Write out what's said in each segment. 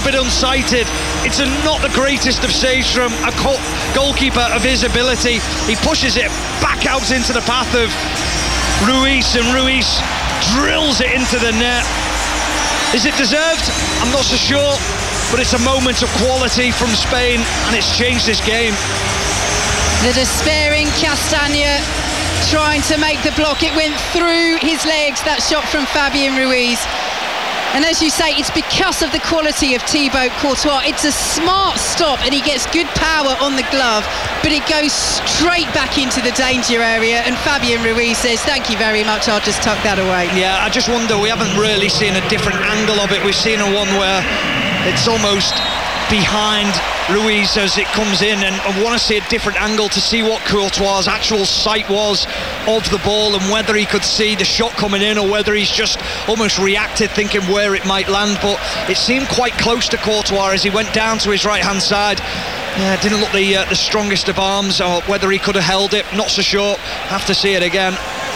bit unsighted. It's not the greatest of saves from a goalkeeper of his ability. He pushes it back out into the path of Ruiz, and Ruiz drills it into the net. Is it deserved? I'm not so sure, but it's a moment of quality from Spain, and it's changed this game. The despairing Castagna trying to make the block. It went through his legs, that shot from Fabian Ruiz. And as you say, it's because of the quality of Thibaut Courtois. It's a smart stop, and he gets good power on the glove, but it goes straight back into the danger area, and Fabian Ruiz says, thank you very much, I'll just tuck that away. Yeah, I just wonder, we haven't really seen a different angle of it. We've seen a one where it's almost behind Ruiz as it comes in, and I want to see a different angle to see what Courtois' actual sight was of the ball, and whether he could see the shot coming in, or whether he's just almost reacted thinking where it might land. But it seemed quite close to Courtois as he went down to his right hand side. Yeah, it didn't look the strongest of arms, or whether he could have held it, not so sure. Have to see it again.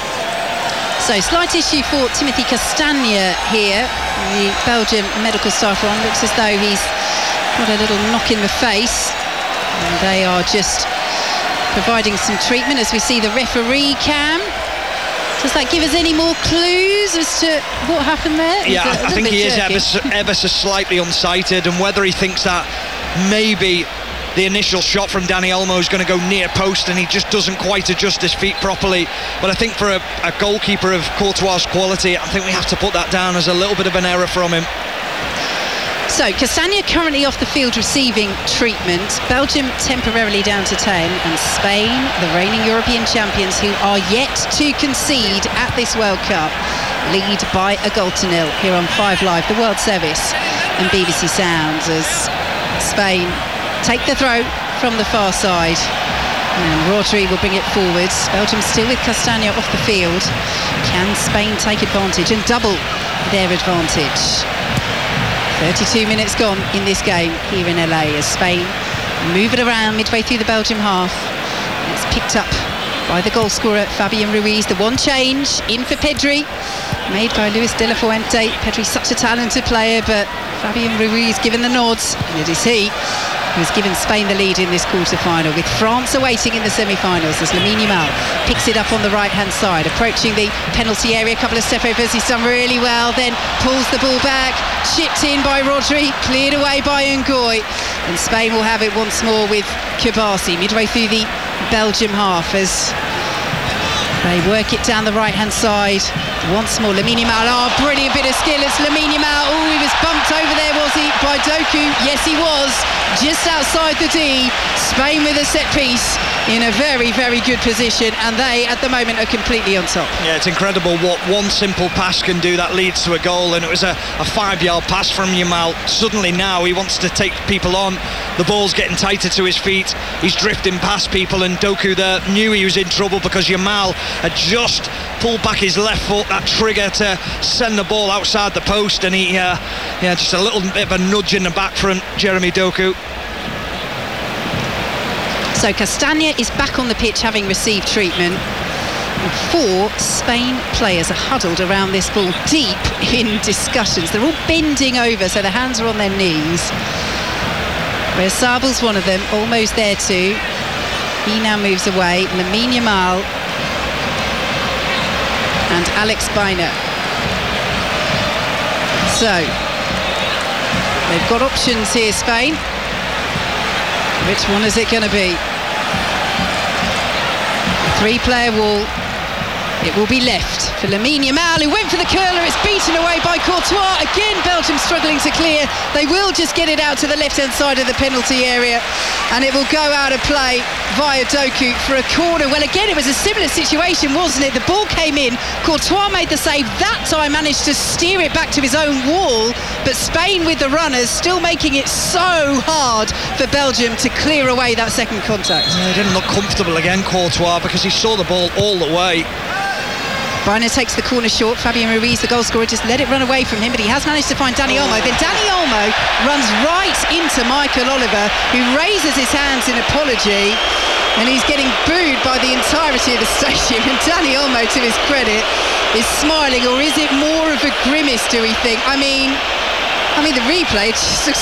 So, slight issue for Timothy Castagna here. The Belgian medical staff on, looks as though he's got a little knock in the face, and they are just providing some treatment as we see the referee cam. Does that give us any more clues as to what happened there? Yeah, I think he is ever so slightly unsighted, and whether he thinks that maybe the initial shot from Dani Olmo is going to go near post and he just doesn't quite adjust his feet properly. But I think for a goalkeeper of Courtois' quality, I think we have to put that down as a little bit of an error from him. So, Castagna currently off the field receiving treatment. Belgium temporarily down to 10, and Spain, the reigning European champions, who are yet to concede at this World Cup, lead by a 0-0 here on 5 Live, the World Service and BBC Sounds, as Spain take the throw from the far side. And Rodri will bring it forwards. Belgium still with Castagna off the field. Can Spain take advantage and double their advantage? 32 minutes gone in this game here in LA as Spain move it around midway through the Belgium half. It's picked up by the goal scorer Fabian Ruiz. The one change in for Pedri, made by Luis de la Fuente. Pedri's such a talented player, but Fabian Ruiz given the nods, and it is he who has given Spain the lead in this quarter-final, with France awaiting in the semi-finals as Lamine Yamal picks it up on the right-hand side, approaching the penalty area. A couple of step-overs, he's done really well, then pulls the ball back, chipped in by Rodri, cleared away by Ngoy, and Spain will have it once more with Kouassi midway through the Belgium half as they work it down the right-hand side. Once more, Lamine Yamal. Oh, brilliant bit of skill. It's Lamine Yamal. Oh, he was bumped over there, was he, by Doku? Yes, he was. Just outside the D. Spain with a set piece in a very, very good position, and they, at the moment, are completely on top. Yeah, it's incredible what one simple pass can do that leads to a goal, and it was a 5-yard pass from Yamal. Suddenly now he wants to take people on. The ball's getting tighter to his feet. He's drifting past people, and Doku there knew he was in trouble because Yamal had just pulled back his left foot, that trigger to send the ball outside the post, and he just a little bit of a nudge in the back from Jeremy Doku. So Castagna is back on the pitch having received treatment. 4 Spain players are huddled around this ball, deep in discussions. They're all bending over, so their hands are on their knees. Oyarzabal's one of them, almost there too. He now moves away. Lamine Yamal and Alex Baena. So they've got options here, Spain. Which one is it going to be? 3-player wall. It will be left for Lamine Yamal, who went for the curler. It's beaten away by Courtois. Again, Belgium struggling to clear. They will just get it out to the left-hand side of the penalty area, and it will go out of play via Doku for a corner. Well, again, it was a similar situation, wasn't it? The ball came in. Courtois made the save. That time managed to steer it back to his own wall, but Spain with the runners still making it so hard for Belgium to clear away that second contact. Yeah, he didn't look comfortable again, Courtois, because he saw the ball all the way. Baena takes the corner short. Fabian Ruiz, the goal scorer, just let it run away from him, but he has managed to find Dani Olmo. Then Dani Olmo runs right into Michael Oliver, who raises his hands in apology, and he's getting booed by the entirety of the stadium. And Dani Olmo, to his credit, is smiling, or is it more of a grimace, do we think? I mean, the replay just looks